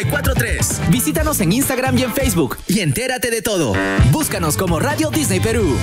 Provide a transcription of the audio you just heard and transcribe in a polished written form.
4-3. Visítanos en Instagram y en Facebook y entérate de todo. Búscanos como Radio Disney Perú.